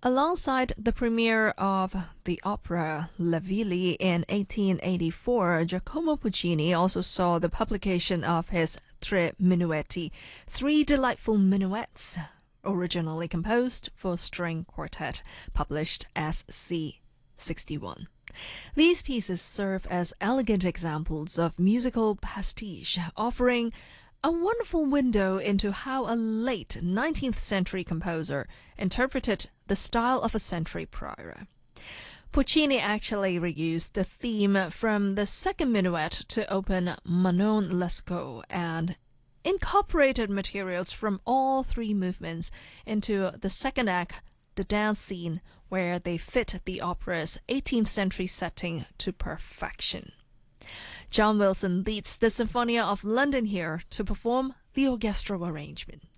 Alongside the premiere of the opera Le Villi in 1884, Giacomo Puccini also saw the publication of his Tre Minuetti, three delightful minuets, originally composed for string quartet, published as C61. These pieces serve as elegant examples of musical pastiche, offering a wonderful window into how a late 19th century composer interpreted the style of a century prior. Puccini actually reused the theme from the second minuet to open Manon Lescaut and incorporated materials from all three movements into the second act, the dance scene, where they fit the opera's 18th century setting to perfection. John Wilson leads the Sinfonia of London here to perform the orchestral arrangement.